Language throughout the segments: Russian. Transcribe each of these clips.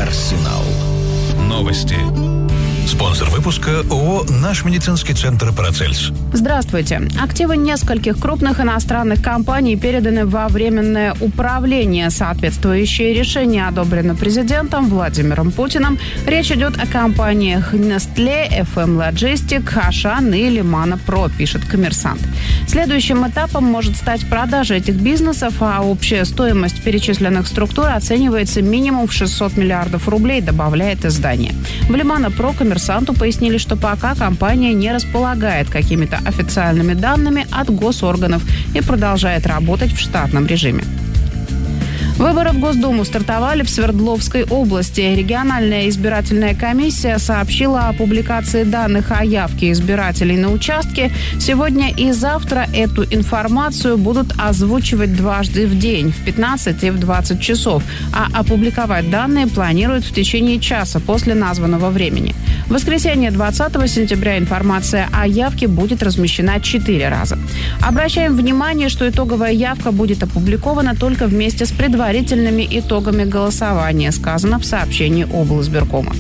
Арсенал. Новости. Спонсор выпуска ООО «Наш медицинский центр Парацельс». Здравствуйте. Активы нескольких крупных иностранных компаний переданы во временное управление. Соответствующее решение одобрено президентом Владимиром Путиным. Речь идет о компаниях Nestlé, FM Logistic, Ашан и Лимана Про, пишет «Коммерсант». Следующим этапом может стать продажа этих бизнесов, а общая стоимость перечисленных структур оценивается минимум в 600 миллиардов рублей, добавляет издание. В Лимана Про «Коммерсанту» пояснили, что пока компания не располагает какими-то официальными данными от госорганов и продолжает работать в штатном режиме. Выборы в Госдуму стартовали в Свердловской области. Региональная избирательная комиссия сообщила о публикации данных о явке избирателей на участке. Сегодня и завтра эту информацию будут озвучивать дважды в день, в 15 и в 20 часов. А опубликовать данные планируют в течение часа после названного времени. В воскресенье 20 сентября информация о явке будет размещена 4 раза. Обращаем внимание, что итоговая явка будет опубликована только вместе с предварительными итогами голосования, сказано в сообщении облсбиркома.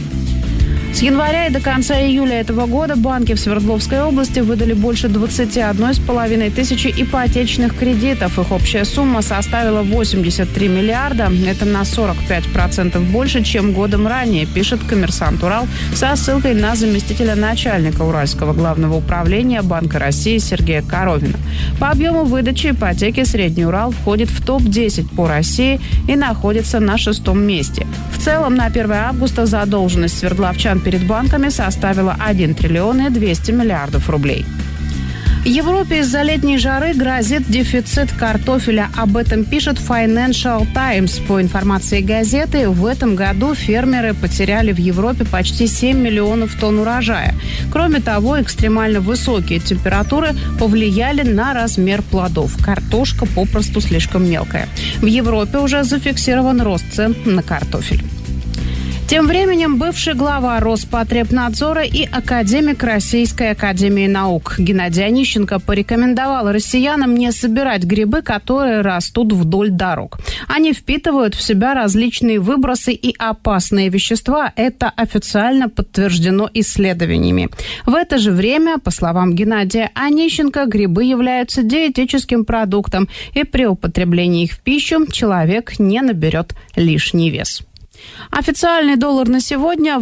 С января и до конца июля этого года банки в Свердловской области выдали больше 21,5 тысячи ипотечных кредитов. Их общая сумма составила 83 миллиарда. Это на 45% больше, чем годом ранее, пишет «Коммерсант Урал» со ссылкой на заместителя начальника Уральского главного управления Банка России Сергея Коровина. По объему выдачи ипотеки Средний Урал входит в топ-10 по России и находится на 6-м месте. В целом на 1 августа задолженность свердловчан перед банками составила 1 триллион и 200 миллиардов рублей. Европе из-за летней жары грозит дефицит картофеля. Об этом пишет Financial Times. По информации газеты, в этом году фермеры потеряли в Европе почти 7 миллионов тонн урожая. Кроме того, экстремально высокие температуры повлияли на размер плодов. Картошка попросту слишком мелкая. В Европе уже зафиксирован рост цен на картофель. Тем временем бывший глава Роспотребнадзора и академик Российской академии наук Геннадий Онищенко порекомендовал россиянам не собирать грибы, которые растут вдоль дорог. Они впитывают в себя различные выбросы и опасные вещества. Это официально подтверждено исследованиями. В это же время, по словам Геннадия Онищенко, грибы являются диетическим продуктом, и при употреблении их в пищу человек не наберет лишний вес. Официальный доллар на сегодня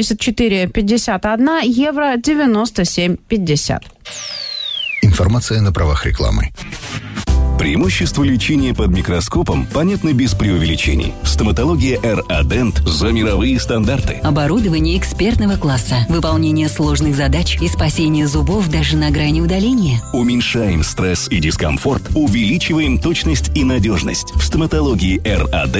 84,51, евро 97,50. Информация на правах рекламы. Преимущества лечения под микроскопом понятны без преувеличений. Стоматология R-Adent за мировые стандарты. Оборудование экспертного класса, выполнение сложных задач и спасение зубов даже на грани удаления. Уменьшаем стресс и дискомфорт, увеличиваем точность и надежность. В стоматологии R-Adent